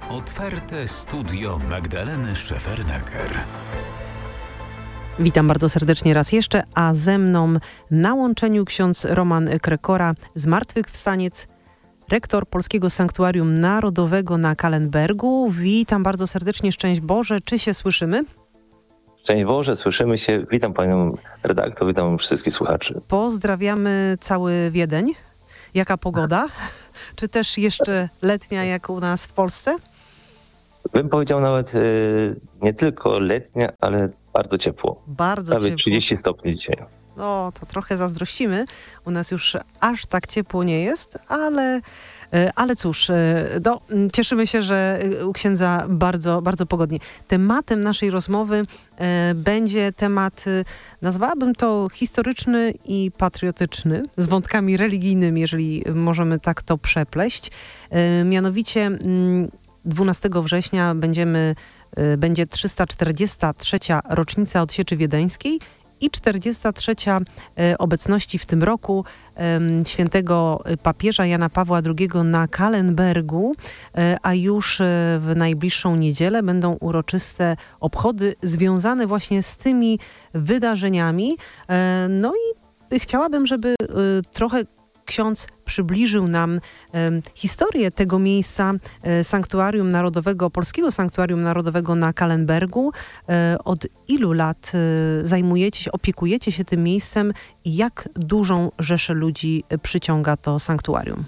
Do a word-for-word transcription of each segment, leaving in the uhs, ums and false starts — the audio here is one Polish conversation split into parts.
Otwarte studio Magdaleny Szefernaker. Witam bardzo serdecznie raz jeszcze, a ze mną na łączeniu ksiądz Roman Krekora, zmartwychwstaniec, rektor Polskiego Sanktuarium Narodowego na Kallenbergu. Witam bardzo serdecznie, szczęść Boże. Czy się słyszymy? Szczęść Boże, słyszymy się. Witam panią redaktor, witam wszystkich słuchaczy. Pozdrawiamy cały Wiedeń. Jaka pogoda? Czy też jeszcze letnia jak u nas w Polsce? Bym powiedział nawet y, nie tylko letnia, ale bardzo ciepło. Bardzo Prawie ciepło. trzydzieści stopni dzisiaj. No, to trochę zazdrościmy. U nas już aż tak ciepło nie jest, ale, ale cóż, no, cieszymy się, że u księdza bardzo, bardzo pogodnie. Tematem naszej rozmowy e, będzie temat, nazwałabym to historyczny i patriotyczny, z wątkami religijnymi, jeżeli możemy tak to przepleść. E, mianowicie dwunastego września będziemy, będzie trzysta czterdziesta trzecia rocznica odsieczy wiedeńskiej i czterdziesta trzecia obecności w tym roku świętego papieża Jana Pawła drugiego na Kallenbergu, a już w najbliższą niedzielę będą uroczyste obchody związane właśnie z tymi wydarzeniami. No i chciałabym, żeby trochę ksiądz przybliżył nam e, historię tego miejsca, e, Sanktuarium Narodowego, Polskiego Sanktuarium Narodowego na Kallenbergu. E, od ilu lat e, zajmujecie się, opiekujecie się tym miejscem i jak dużą rzeszę ludzi przyciąga to sanktuarium?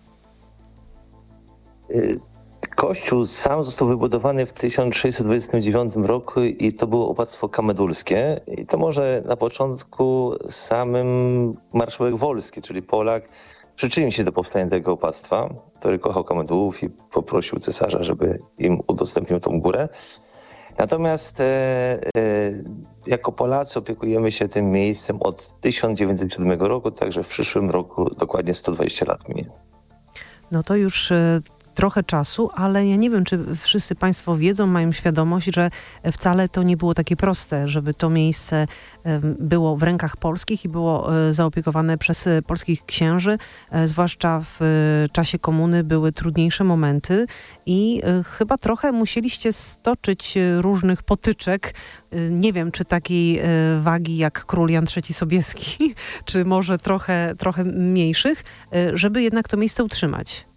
Kościół sam został wybudowany w tysiąc sześćset dwudziestym dziewiątym roku i to było opłactwo kamedulskie. I to może na początku samym marszałek Wolski, czyli Polak, przyczynił się do powstania tego opłactwa, który kochał kamedułów i poprosił cesarza, żeby im udostępnił tą górę. Natomiast e, e, jako Polacy opiekujemy się tym miejscem od tysiąc dziewięćset siódmego roku, także w przyszłym roku dokładnie sto dwadzieścia lat minie. No to już e, trochę czasu, ale ja nie wiem, czy wszyscy państwo wiedzą, mają świadomość, że wcale to nie było takie proste, żeby to miejsce było w rękach polskich i było zaopiekowane przez polskich księży. Zwłaszcza w czasie komuny były trudniejsze momenty i chyba trochę musieliście stoczyć różnych potyczek. Nie wiem, czy takiej wagi jak król Jan trzeci Sobieski, czy może trochę, trochę mniejszych, żeby jednak to miejsce utrzymać.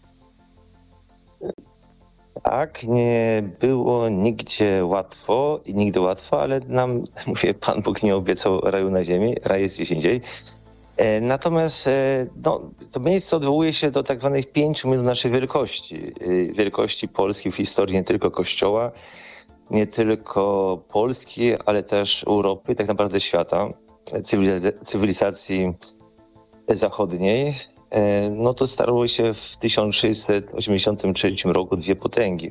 Tak, nie było nigdzie łatwo i nigdy łatwo, ale nam, mówię, Pan Bóg nie obiecał raju na ziemi, raj jest gdzieś indziej. Natomiast no, to miejsce odwołuje się do tak zwanych pięciu minut naszej wielkości. Wielkości Polski w historii nie tylko Kościoła, nie tylko Polski, ale też Europy, tak naprawdę świata, cywilizacji zachodniej. No to starały się w tysiąc sześćset osiemdziesiątym trzecim roku dwie potęgi.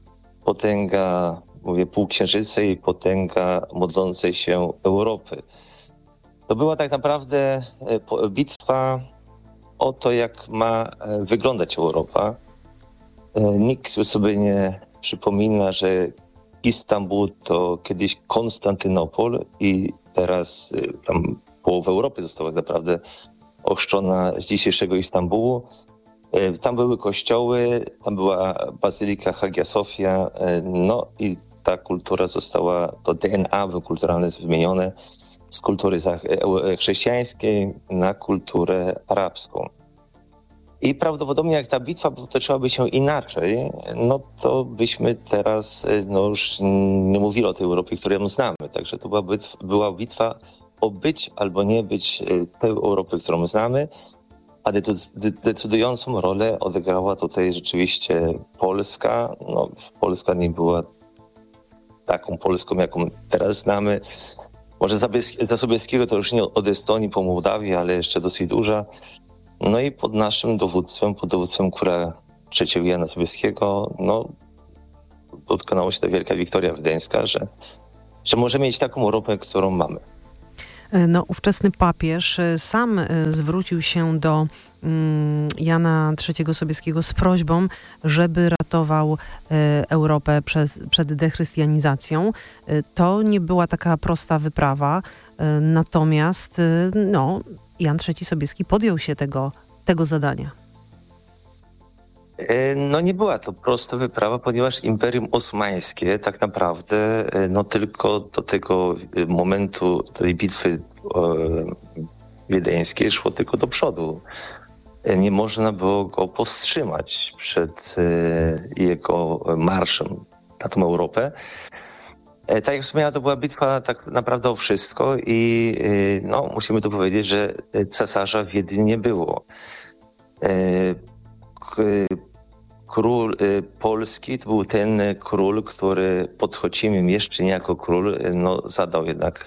Potęga, mówię, półksiężyca i potęga modlącej się Europy. To była tak naprawdę bitwa o to, jak ma wyglądać Europa. Nikt sobie nie przypomina, że Istanbul to kiedyś Konstantynopol i teraz tam połowa Europy została tak naprawdę ochrzczona z dzisiejszego Istambułu. Tam były kościoły, tam była bazylika Hagia Sofia, no i ta kultura została, to D N A kulturalne jest wymienione z kultury chrześcijańskiej na kulturę arabską. I prawdopodobnie jak ta bitwa potoczyłaby się inaczej, no to byśmy teraz no już nie mówili o tej Europie, którą znamy. Także to była bitwa, była bitwa o być albo nie być tej Europy, którą znamy, ale decydującą rolę odegrała tutaj rzeczywiście Polska. No, Polska nie była taką Polską, jaką teraz znamy. Może za Sobieskiego to już nie od Estonii po Mołdawię, ale jeszcze dosyć duża. No i pod naszym dowództwem, pod dowództwem króla trzeciego Jana Sobieskiego, no dokonała się ta wielka wiktoria wiedeńska, że, że możemy mieć taką Europę, którą mamy. No, ówczesny papież sam zwrócił się do Jana trzeciego Sobieskiego z prośbą, żeby ratował Europę przez, przed dechrystianizacją. To nie była taka prosta wyprawa, natomiast no, Jan trzeci Sobieski podjął się tego, tego zadania. No nie była to prosta wyprawa, ponieważ Imperium Osmańskie tak naprawdę no tylko do tego momentu tej bitwy wiedeńskiej szło tylko do przodu. Nie można było go powstrzymać przed jego marszem na tą Europę. Tak jak wspomniałem, to była bitwa tak naprawdę o wszystko i no, musimy tu powiedzieć, że cesarza w Wiedniu nie było. Król polski to był ten król, który pod Chocimiem jeszcze nie jako król no, zadał jednak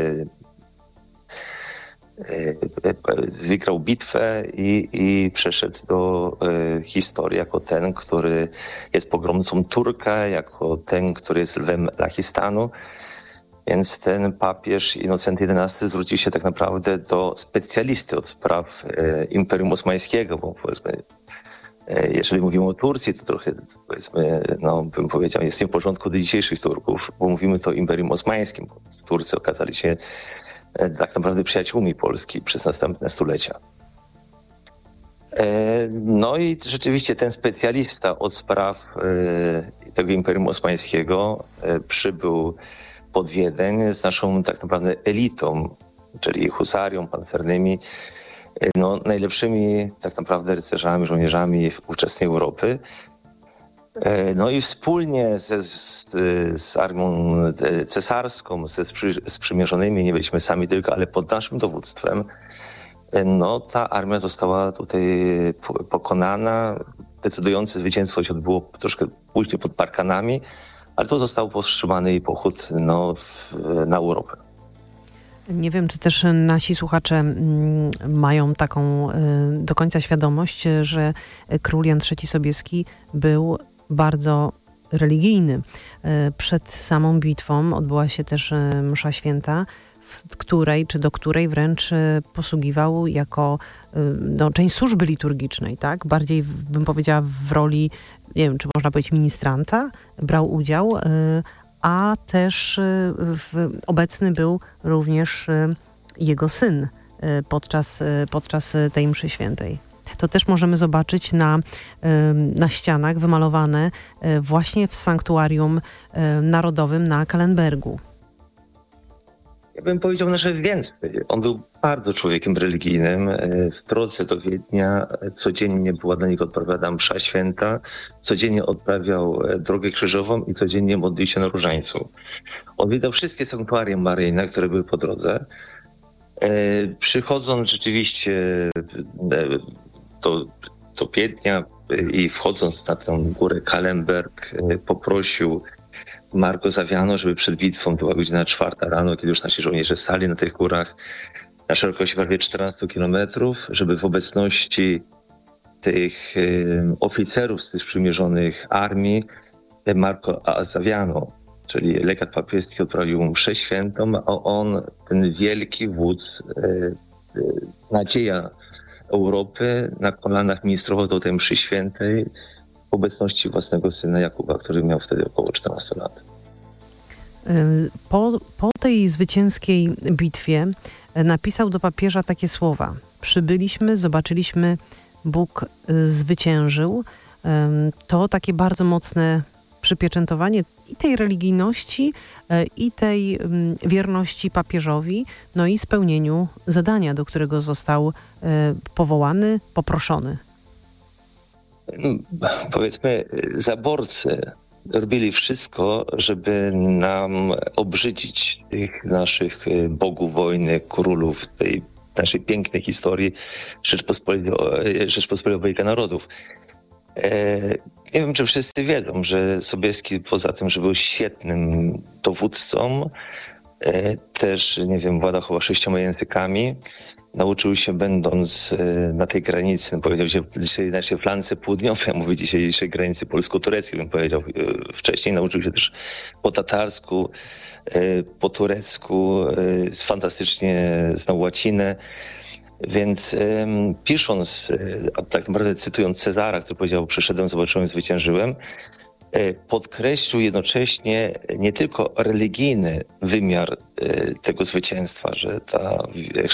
wygrał bitwę i, i przeszedł do e, historii jako ten, który jest pogromcą Turka, jako ten, który jest lwem Lachistanu. Więc ten papież Innocenty jedenasty zwrócił się tak naprawdę do specjalisty od spraw e, Imperium Osmańskiego, bo powiedzmy, e, jeżeli mówimy o Turcji, to trochę, powiedzmy, no bym powiedział, jest nie w porządku do dzisiejszych Turków, bo mówimy to o Imperium Osmańskim. Turcy okazali się tak naprawdę przyjaciółmi Polski przez następne stulecia. No i rzeczywiście ten specjalista od spraw tego Imperium Osmańskiego przybył pod Wiedeń z naszą tak naprawdę elitą, czyli husarią, pancernymi, no, najlepszymi tak naprawdę rycerzami, żołnierzami ówczesnej Europy. No i wspólnie ze, z, z armią cesarską, ze sprzymierzonymi, nie byliśmy sami tylko, ale pod naszym dowództwem, no ta armia została tutaj pokonana. Decydujące zwycięstwo się odbyło troszkę później pod Parkanami, ale to został powstrzymany jej pochód no, w, na Europę. Nie wiem, czy też nasi słuchacze mają taką do końca świadomość, że król Jan trzeci Sobieski był bardzo religijny. Przed samą bitwą odbyła się też msza święta, w której, czy do której wręcz posługiwał jako no, część służby liturgicznej, tak? Bardziej bym powiedziała w roli, nie wiem, czy można powiedzieć ministranta, brał udział, a też w, obecny był również jego syn podczas, podczas tej mszy świętej. To też możemy zobaczyć na, na ścianach wymalowane właśnie w sanktuarium narodowym na Kallenbergu. Ja bym powiedział że więcej. On był bardzo człowiekiem religijnym. W drodze do Wiednia codziennie była dla niego odprawiana msza święta, codziennie odprawiał drogę krzyżową i codziennie modlił się na różańcu. Odwiedzał wszystkie sanktuaria maryjne, które były po drodze. Przychodząc rzeczywiście do, do Wiednia i wchodząc na tę górę Kallenberg, poprosił Marco Zawiano, żeby przed bitwą, była godzina czwarta rano, kiedy już nasi żołnierze stali na tych górach na szerokości prawie czternastu kilometrów, żeby w obecności tych oficerów z tych sprzymierzonych armii Marco Zawiano, czyli legat papieski, odprawił mszę świętą, a on, ten wielki wódz, nadzieja Europy, na kolanach ministrował do tej mszy świętej w obecności własnego syna Jakuba, który miał wtedy około czternastu lat. Po, po tej zwycięskiej bitwie napisał do papieża takie słowa. Przybyliśmy, zobaczyliśmy, Bóg zwyciężył. To takie bardzo mocne przypieczętowanie i tej religijności, i tej wierności papieżowi, no i spełnieniu zadania, do którego został powołany, poproszony. Powiedzmy, zaborcy robili wszystko, żeby nam obrzydzić tych naszych bogów wojny, królów, tej naszej pięknej historii Rzeczpospolitej, Rzeczpospolitej Obojga Narodów. Nie wiem, czy wszyscy wiedzą, że Sobieski poza tym, że był świetnym dowódcą, też, nie wiem, władał chyba sześcioma językami. Nauczył się, będąc na tej granicy, no powiedział się dzisiaj na flance południowej, a mówię dzisiejszej granicy polsko-tureckiej, bym powiedział wcześniej. Nauczył się też po tatarsku, po turecku, fantastycznie znał łacinę. Więc pisząc, a tak naprawdę cytując Cezara, który powiedział: przyszedłem, zobaczyłem, zwyciężyłem, podkreślił jednocześnie nie tylko religijny wymiar tego zwycięstwa, że ta